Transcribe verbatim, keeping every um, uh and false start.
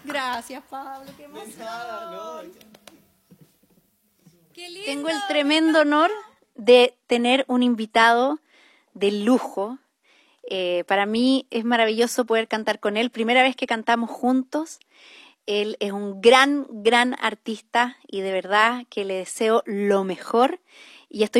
Gracias, Pablo, qué emoción. Nada, no. Qué lindo. Tengo el tremendo honor de tener un invitado de lujo. Eh, para mí es maravilloso poder cantar con él. Primera vez que cantamos juntos. Él es un gran, gran artista y de verdad que le deseo lo mejor. Y estoy